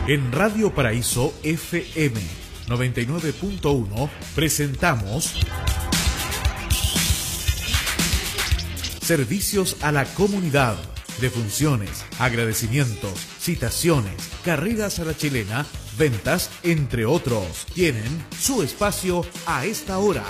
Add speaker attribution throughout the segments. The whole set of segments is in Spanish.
Speaker 1: En Radio Paraíso FM 99.1 presentamos Servicios a la Comunidad, defunciones, agradecimientos, citaciones, carreras a la chilena, ventas, entre otros. Tienen su espacio a esta hora.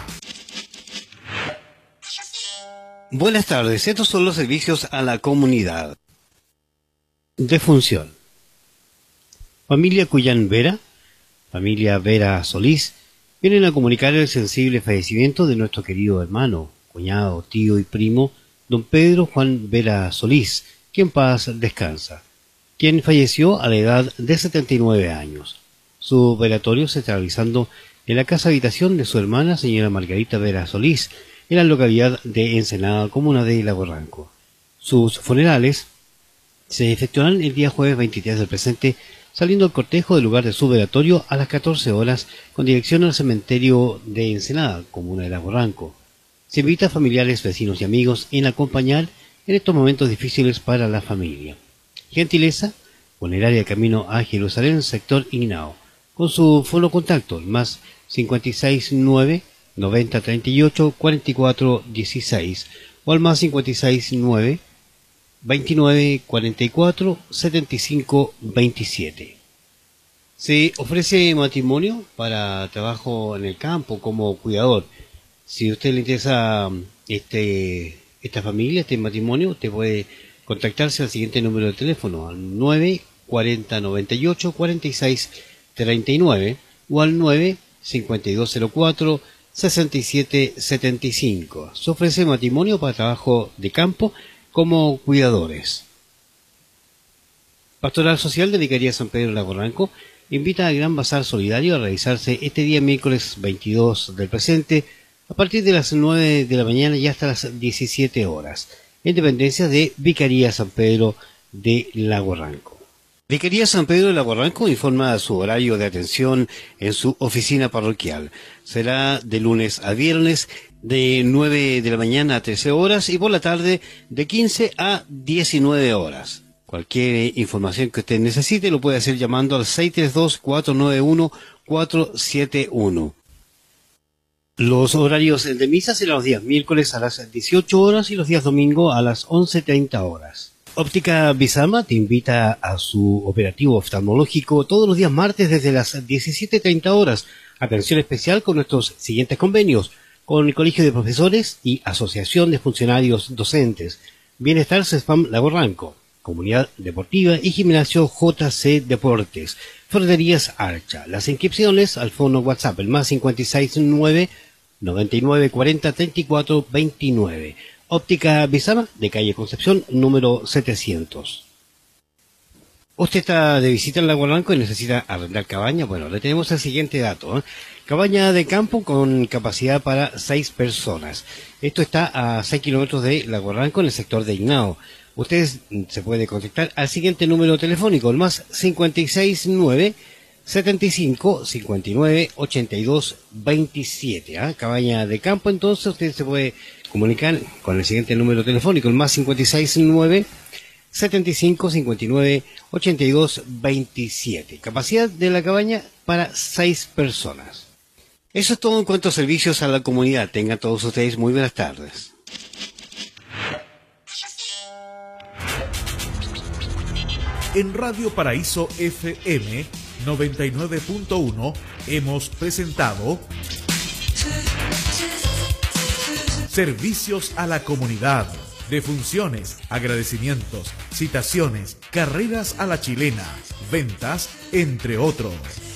Speaker 2: Buenas tardes, estos son los servicios a la comunidad. Defunción. Familia Cuyán Vera, familia Vera Solís, vienen a comunicar el sensible fallecimiento de nuestro querido hermano, cuñado, tío y primo, don Pedro Juan Vera Solís, que en paz descansa, quien falleció a la edad de 79 años. Su velatorio se está realizando en la casa habitación de su hermana, señora Margarita Vera Solís, en la localidad de Ensenada, comuna de Lago Ranco. Sus funerales se efectuarán el día jueves 23 del presente, saliendo el cortejo del lugar de su velatorio a las 14 horas con dirección al cementerio de Ensenada, comuna de Lago Ranco. Se invita a familiares, vecinos y amigos en acompañar en estos momentos difíciles para la familia. Gentileza, funeraria Camino a Jerusalén, sector Ignao, con su fono contacto, más 569 90 38 44 16 o al más 569 29 44 75 27. Se ofrece matrimonio para trabajo en el campo como cuidador. Si a usted le interesa esta familia, este matrimonio, usted puede contactarse al siguiente número de teléfono, al 9 40 98 46 39 o al 9 5204 6775. Se ofrece matrimonio para trabajo de campo como cuidadores. Pastoral Social de Vicaría San Pedro de Lago Ranco invita al Gran Bazar Solidario a realizarse este día miércoles 22 del presente a partir de las 9 de la mañana y hasta las 17 horas, en dependencia de Vicaría San Pedro de Lago Ranco. Vicaría San Pedro de Lago Ranco informa su horario de atención en su oficina parroquial. Será de lunes a viernes de 9 de la mañana a 13 horas y por la tarde de 15 a 19 horas. Cualquier información que usted necesite lo puede hacer llamando al 632-491-471. Los horarios de misa serán los días miércoles a las 18 horas y los días domingo a las 11:30 horas. Óptica Bizama te invita a su operativo oftalmológico todos los días martes desde las 17:30 horas. Atención especial con nuestros siguientes convenios: con el Colegio de Profesores y Asociación de Funcionarios Docentes, Bienestar CESFAM Lago Ranco, Comunidad Deportiva y Gimnasio JC Deportes, Ferreterías Archa. Las inscripciones al fono WhatsApp, el más 569 99 40 34 29. Óptica Bizama, de calle Concepción, número 700. ¿Usted está de visita en Lago Ranco y necesita arrendar cabaña? Bueno, le tenemos el siguiente dato. Cabaña de campo con capacidad para 6 personas. Esto está a 6 kilómetros de Lago Ranco, en el sector de Ignao. Ustedes se puede contactar al siguiente número telefónico, el más 569 75 59 82 27. Cabaña de campo, entonces usted se puede comunicar con el siguiente número telefónico, el más 569 75 59 82 27. Capacidad de la cabaña para 6 personas. Eso es todo en cuanto a servicios a la comunidad. Tengan todos ustedes muy buenas tardes.
Speaker 1: En Radio Paraíso FM 99.1 hemos presentado Servicios a la Comunidad, defunciones, agradecimientos, citaciones, carreras a la chilena, ventas, entre otros.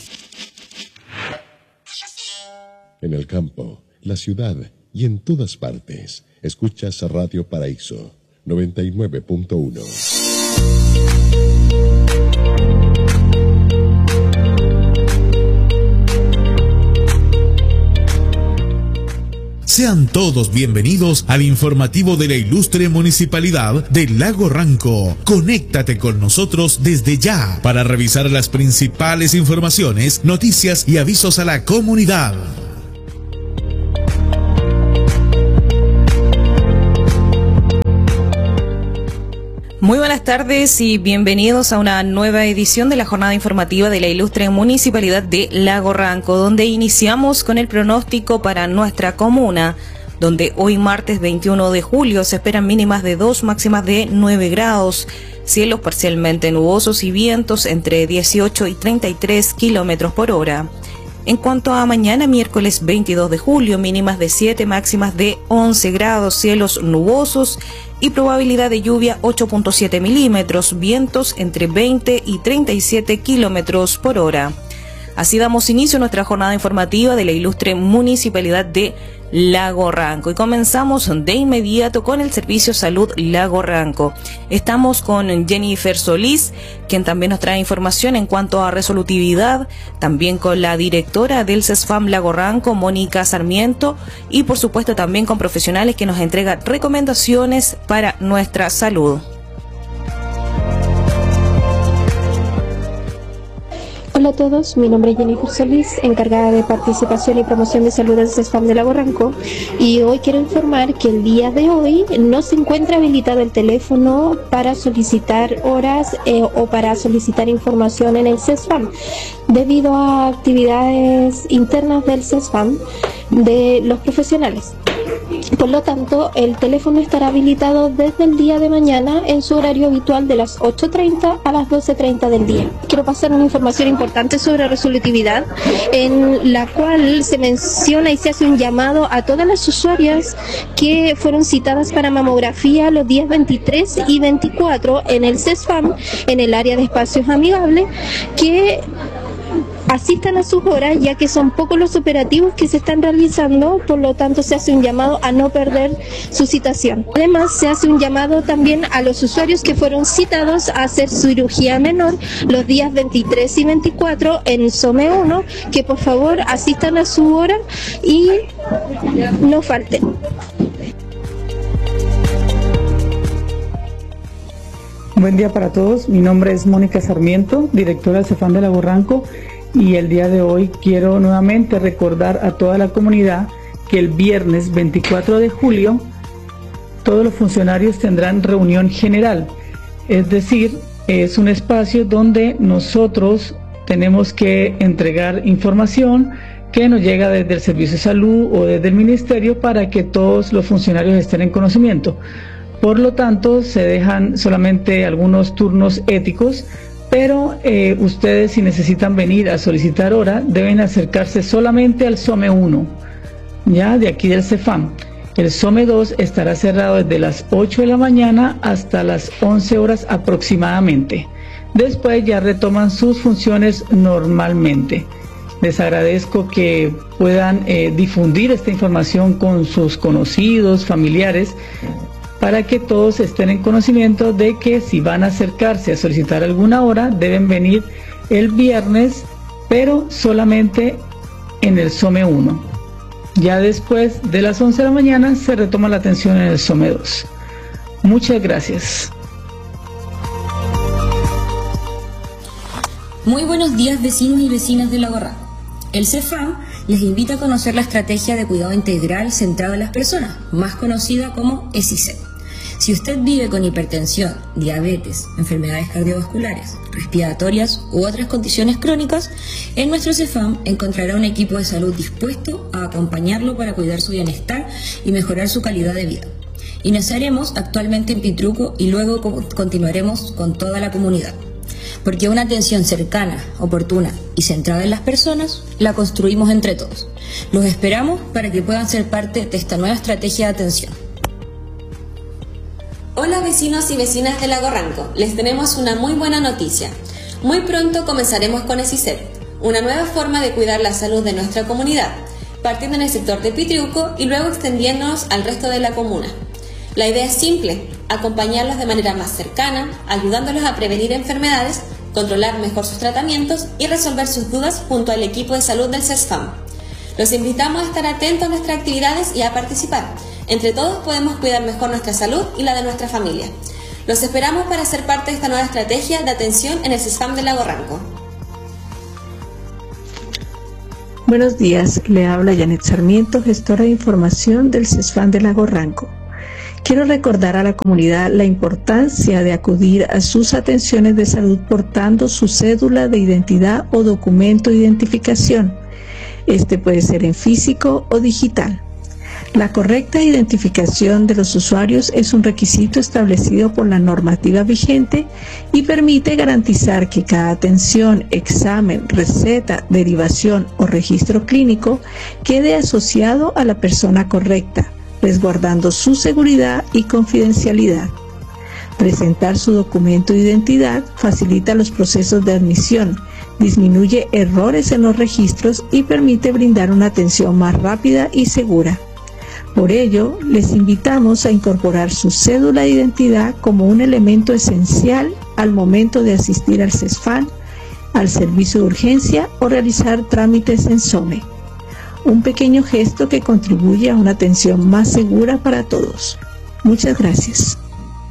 Speaker 3: En el campo, la ciudad y en todas partes, escuchas a Radio Paraíso 99.1.
Speaker 1: Sean todos bienvenidos al informativo de la ilustre Municipalidad de Lago Ranco. Conéctate con nosotros desde ya para revisar las principales informaciones, noticias y avisos a la comunidad.
Speaker 4: Muy buenas tardes y bienvenidos a una nueva edición de la jornada informativa de la ilustre Municipalidad de Lago Ranco, donde iniciamos con el pronóstico para nuestra comuna, donde hoy martes 21 de julio se esperan mínimas de 2, máximas de 9 grados, cielos parcialmente nubosos y vientos entre 18 y 33 kilómetros por hora. En cuanto a mañana, miércoles 22 de julio, mínimas de 7, máximas de 11 grados, cielos nubosos y probabilidad de lluvia 8.7 milímetros, vientos entre 20 y 37 kilómetros por hora. Así damos inicio a nuestra jornada informativa de la ilustre Municipalidad de Lago Ranco y comenzamos de inmediato con el Servicio Salud Lago Ranco. Estamos con Jennifer Solís, quien también nos trae información en cuanto a resolutividad, también con la directora del CESFAM Lago Ranco, Mónica Sarmiento, y por supuesto también con profesionales que nos entregan recomendaciones para nuestra salud.
Speaker 5: Hola a todos, mi nombre es Jennifer Solís, encargada de participación y promoción de salud del CESFAM de Lago Ranco, y hoy quiero informar que el día de hoy no se encuentra habilitado el teléfono para solicitar horas o para solicitar información en el CESFAM, debido a actividades internas del CESFAM de los profesionales. Por lo tanto, el teléfono estará habilitado desde el día de mañana en su horario habitual de las 8:30 a las 12:30 del día. Quiero pasar una información importante sobre resolutividad, en la cual se menciona y se hace un llamado a todas las usuarias que fueron citadas para mamografía los días 23 y 24 en el CESFAM, en el área de espacios amigables, que asistan a sus horas, ya que son pocos los operativos que se están realizando, por lo tanto se hace un llamado a no perder su citación. Además, se hace un llamado también a los usuarios que fueron citados a hacer cirugía menor los días 23 y 24 en SOME 1, que por favor asistan a su hora y no falten.
Speaker 6: Buen día para todos, mi nombre es Mónica Sarmiento, directora del CESFAM de Lago Ranco, y el día de hoy quiero nuevamente recordar a toda la comunidad que el viernes 24 de julio todos los funcionarios tendrán reunión general, es decir, es un espacio donde nosotros tenemos que entregar información que nos llega desde el Servicio de Salud o desde el Ministerio para que todos los funcionarios estén en conocimiento. Por lo tanto, se dejan solamente algunos turnos éticos, pero ustedes, si necesitan venir a solicitar hora, deben acercarse solamente al SOME 1, ya de aquí del CESFAM. El SOME 2 estará cerrado desde las 8 de la mañana hasta las 11 horas aproximadamente. Después ya retoman sus funciones normalmente. Les agradezco que puedan difundir esta información con sus conocidos, familiares, para que todos estén en conocimiento de que si van a acercarse a solicitar alguna hora, deben venir el viernes, pero solamente en el SOME 1. Ya después de las 11 de la mañana se retoma la atención en el SOME 2. Muchas gracias.
Speaker 7: Muy buenos días, vecinos y vecinas de Lago Ranco. El CESFAM les invita a conocer la estrategia de cuidado integral centrado en las personas, más conocida como ESICET. Si usted vive con hipertensión, diabetes, enfermedades cardiovasculares, respiratorias u otras condiciones crónicas, en nuestro CESFAM encontrará un equipo de salud dispuesto a acompañarlo para cuidar su bienestar y mejorar su calidad de vida. Iniciaremos actualmente en Pitruco y luego continuaremos con toda la comunidad, porque una atención cercana, oportuna y centrada en las personas la construimos entre todos. Los esperamos para que puedan ser parte de esta nueva estrategia de atención.
Speaker 8: Hola vecinos y vecinas de Lago Ranco, les tenemos una muy buena noticia. Muy pronto comenzaremos con ESICET, una nueva forma de cuidar la salud de nuestra comunidad, partiendo en el sector de Pitruco y luego extendiéndonos al resto de la comuna. La idea es simple, acompañarlos de manera más cercana, ayudándolos a prevenir enfermedades, controlar mejor sus tratamientos y resolver sus dudas junto al equipo de salud del CESFAM. Los invitamos a estar atentos a nuestras actividades y a participar. Entre todos podemos cuidar mejor nuestra salud y la de nuestra familia. Los esperamos para ser parte de esta nueva estrategia de atención en el CESFAM de Lago Ranco.
Speaker 9: Buenos días, le habla Janet Sarmiento, gestora de información del CESFAM de Lago Ranco. quiero recordar a la comunidad la importancia de acudir a sus atenciones de salud portando su cédula de identidad o documento de identificación. Este puede ser en físico o digital. La correcta identificación de los usuarios es un requisito establecido por la normativa vigente y permite garantizar que cada atención, examen, receta, derivación o registro clínico quede asociado a la persona correcta, resguardando su seguridad y confidencialidad. Presentar su documento de identidad facilita los procesos de admisión, disminuye errores en los registros y permite brindar una atención más rápida y segura. Por ello, les invitamos a incorporar su cédula de identidad como un elemento esencial al momento de asistir al CESFAM, al servicio de urgencia o realizar trámites en SOME. Un pequeño gesto que contribuye a una atención más segura para todos. Muchas gracias.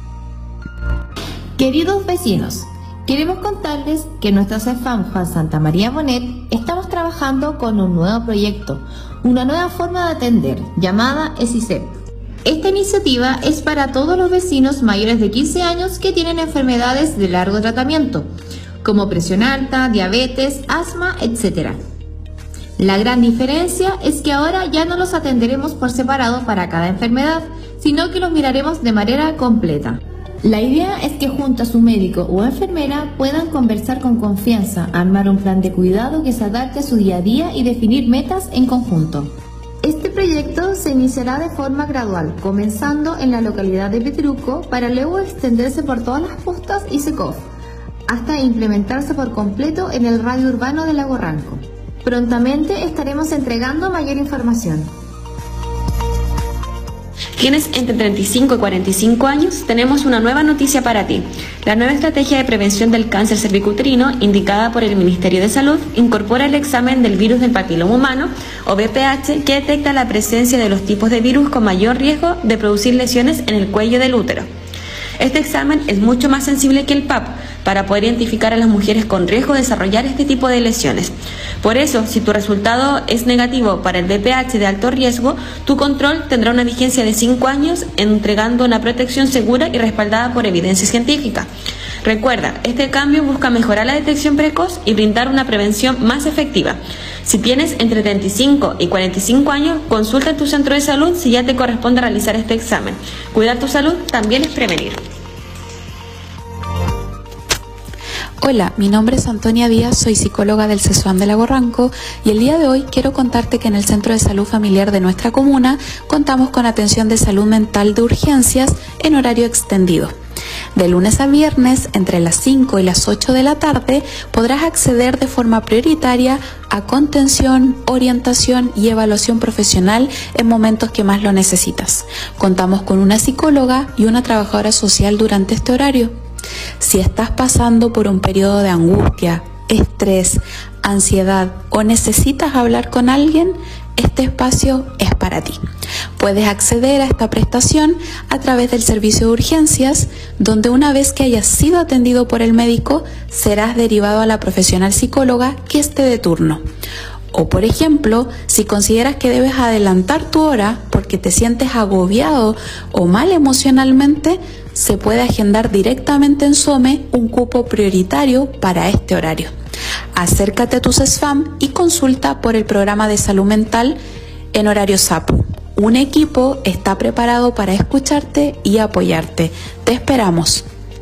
Speaker 10: Queridos vecinos, queremos contarles que en nuestro CESFAM Juan Santa María Bonet estamos trabajando con un nuevo proyecto, una nueva forma de atender, llamada ESICEP. Esta iniciativa es para todos los vecinos mayores de 15 años que tienen enfermedades de largo tratamiento, como presión alta, diabetes, asma, etc. La gran diferencia es que ahora ya no los atenderemos por separado para cada enfermedad, sino que los miraremos de manera completa. La idea es que junto a su médico o enfermera puedan conversar con confianza, armar un plan de cuidado que se adapte a su día a día y definir metas en conjunto. Este proyecto se iniciará de forma gradual, comenzando en la localidad de Petruco para luego extenderse por todas las postas y Secov, hasta implementarse por completo en el radio urbano de Lago Ranco. Prontamente estaremos entregando mayor información.
Speaker 8: ¿Tienes entre 35 y 45 años? Tenemos una nueva noticia para ti. La nueva estrategia de prevención del cáncer cervicuterino, indicada por el Ministerio de Salud, incorpora el examen del virus del papiloma humano, o VPH, que detecta la presencia de los tipos de virus con mayor riesgo de producir lesiones en el cuello del útero. Este examen es mucho más sensible que el PAP para poder identificar a las mujeres con riesgo de desarrollar este tipo de lesiones. Por eso, si tu resultado es negativo para el VPH de alto riesgo, tu control tendrá una vigencia de 5 años, entregando una protección segura y respaldada por evidencia científica. Recuerda, este cambio busca mejorar la detección precoz y brindar una prevención más efectiva. Si tienes entre 35 y 45 años, consulta en tu centro de salud si ya te corresponde realizar este examen. Cuidar tu salud también es prevenir.
Speaker 11: Hola, mi nombre es Antonia Díaz, soy psicóloga del CESFAM de Lago Ranco y el día de hoy quiero contarte que en el Centro de Salud Familiar de nuestra comuna contamos con atención de salud mental de urgencias en horario extendido. De lunes a viernes, entre las 5 y las 8 de la tarde, podrás acceder de forma prioritaria a contención, orientación y evaluación profesional en momentos que más lo necesitas. Contamos con una psicóloga y una trabajadora social durante este horario. Si estás pasando por un periodo de angustia, estrés, ansiedad o necesitas hablar con alguien, este espacio es para ti. Puedes acceder a esta prestación a través del servicio de urgencias, donde una vez que hayas sido atendido por el médico, serás derivado a la profesional psicóloga que esté de turno. O, por ejemplo, si consideras que debes adelantar tu hora porque te sientes agobiado o mal emocionalmente, se puede agendar directamente en SOME un cupo prioritario para este horario. Acércate a tu CESFAM y consulta por el programa de salud mental en horario SAPU. Un equipo está preparado para escucharte y apoyarte. Te esperamos.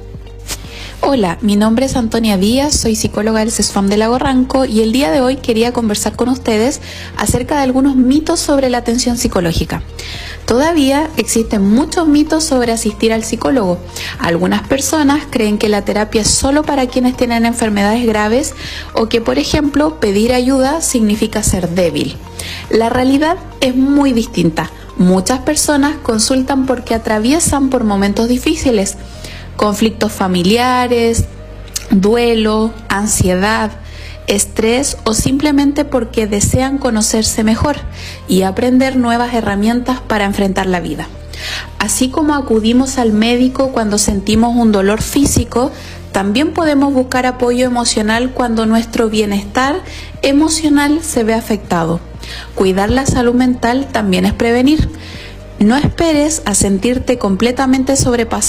Speaker 11: Hola, mi nombre es Antonia Díaz, soy psicóloga del CESFAM de Lago Ranco y el día de hoy quería conversar con ustedes acerca de algunos mitos sobre la atención psicológica. Todavía existen muchos mitos sobre asistir al psicólogo. Algunas personas creen que la terapia es solo para quienes tienen enfermedades graves o que, por ejemplo, pedir ayuda significa ser débil. La realidad es muy distinta. Muchas personas consultan porque atraviesan por momentos difíciles, conflictos familiares, duelo, ansiedad, estrés o simplemente porque desean conocerse mejor y aprender nuevas herramientas para enfrentar la vida. Así como acudimos al médico cuando sentimos un dolor físico, también podemos buscar apoyo emocional cuando nuestro bienestar emocional se ve afectado. Cuidar la salud mental también es prevenir. No esperes a sentirte completamente sobrepasado